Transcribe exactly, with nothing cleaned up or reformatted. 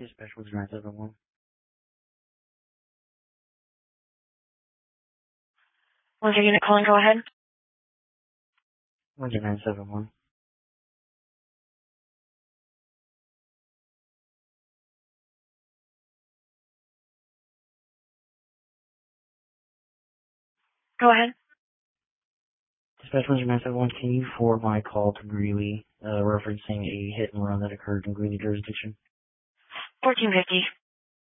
Dispatch was nine seven one. Was your unit calling? Go ahead. One's nine seven one. Go ahead. Dispatch one nine seven one, can you forward my call to Greeley, uh, referencing a hit and run that occurred in Greeley jurisdiction? fourteen fifty.